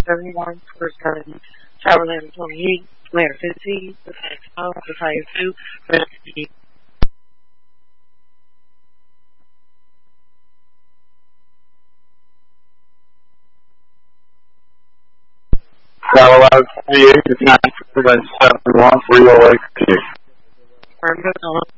everyone for starting Traveling 28, Layer 15, the Fast 12, the Fire 2, Recipe. Colorado 28 is 9 for 7 1 308. We're good on